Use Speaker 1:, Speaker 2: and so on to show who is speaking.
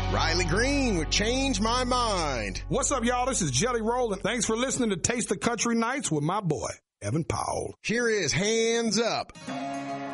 Speaker 1: Riley Green with Change My Mind.
Speaker 2: What's up, y'all? This is Jelly Roll, and thanks for listening to Taste the Country Nights with my boy, Evan Powell.
Speaker 1: Here is Hands Up.